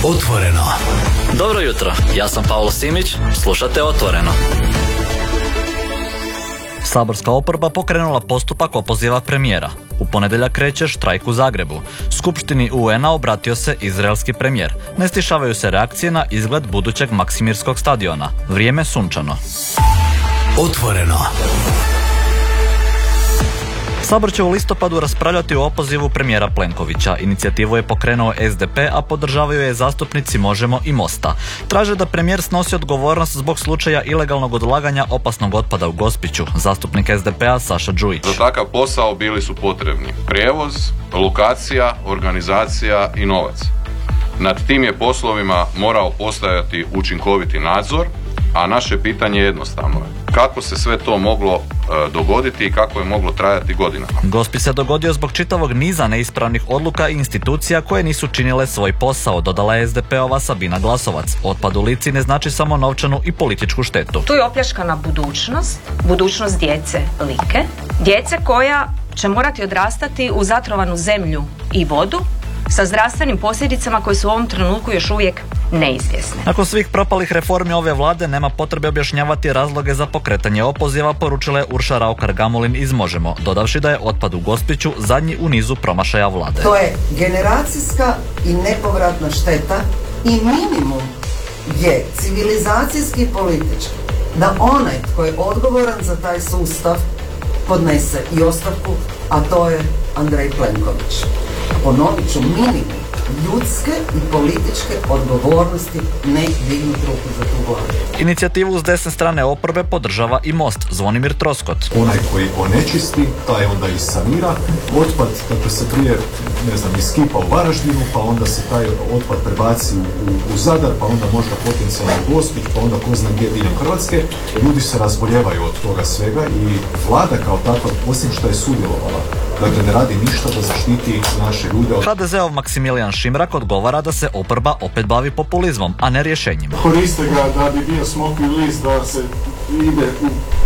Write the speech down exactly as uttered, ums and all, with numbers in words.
Otvoreno. Dobro jutro, ja sam Pavlo Simić, slušate Otvoreno. Saborska oporba pokrenula postupak opoziva premijera. U ponedjeljak kreće štrajk u Zagrebu. Skupštini U N-a obratio se izraelski premijer. Ne stišavaju se reakcije na izgled budućeg Maksimirskog stadiona. Vrijeme sunčano. Otvoreno. Sabor će u listopadu raspravljati o opozivu premijera Plenkovića. Inicijativu je pokrenuo S D P, a podržavaju je zastupnici Možemo i Mosta. Traže da premijer snosi odgovornost zbog slučaja ilegalnog odlaganja opasnog otpada u Gospiću. Zastupnik S D P-a Saša Đujić. Za takav posao bili su potrebni prijevoz, lokacija, organizacija i novac. Nad tim je poslovima morao postojati učinkoviti nadzor, a naše pitanje je jednostavno. Kako se sve to moglo e, dogoditi i kako je moglo trajati godinama? Gospić se dogodio zbog čitavog niza neispravnih odluka i institucija koje nisu činile svoj posao, dodala je S D P-ova Sabina Glasovac. Otpad u Lici ne znači samo novčanu i političku štetu. Tu je opljačkana budućnost, budućnost djece Like, djece koja će morati odrastati u zatrovanu zemlju i vodu, sa zdravstvenim posljedicama koje su u ovom trenutku još uvijek neizvjesne. Nakon svih propalih reformi ove vlade nema potrebe objašnjavati razloge za pokretanje opoziva, poručila je Urša Raukar-Gamulin iz Možemo, dodavši da je otpad u Gospiću zadnji u nizu promašaja vlade. To je generacijska i nepovratna šteta i minimum je civilizacijski i politički da onaj tko je odgovoran za taj sustav podnese i ostavku, a to je Andrej Plenković. Ponovit ću, minimum ljudske i političke odgovornosti, ne dignut ruku za tu vladu. Inicijativu s desne strane oporbe podržava i Most, Zvonimir Troskot. Onaj koji onečisti, taj onda i sanira. Otpad, dakle se prije, ne znam, iskipa u Varaždinu, pa onda se taj otpad prebaci u, u Zadar, pa onda možda potencijalno u Gospić, pa onda ko zna gdje diljem Hrvatske. Ljudi se razboljevaju od toga svega i vlada kao takva, osim što je sudjelovala, dakle ne radi ništa da zaštiti naše ljude. H D Z-ov Maksimilijan Šimrak odgovara da se oporba opet bavi populizmom, a ne rješenjima. Koriste ga da bi bio smokvi list, da se ide u